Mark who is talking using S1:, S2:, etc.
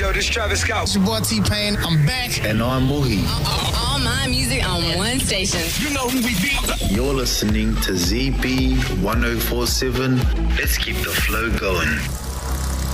S1: Yo, this Travis Scott.
S2: It's your boy T-Pain. I'm back.
S3: And I'm Mohi.
S4: All my music on one station.
S1: You know who we be.
S3: You're listening to ZB 1047. Let's keep the flow going.